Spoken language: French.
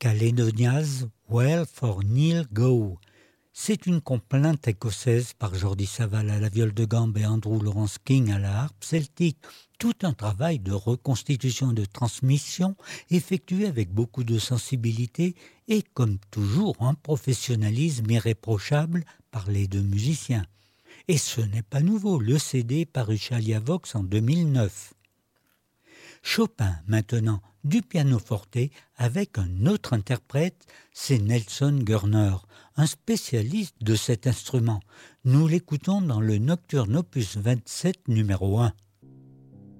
Caledonia's Well for Neil Gow. C'est une complainte écossaise par Jordi Savall à la viole de gambe et Andrew Lawrence King à la harpe celtique. Tout un travail de reconstitution de transmission effectué avec beaucoup de sensibilité et, comme toujours, un professionnalisme irréprochable par les deux musiciens. Et ce n'est pas nouveau, le CD paru chez Aliavox en 2009. Chopin, maintenant, du pianoforte avec un autre interprète, c'est Nelson Gurner, un spécialiste de cet instrument. Nous l'écoutons dans le Nocturne opus 27 numéro 1.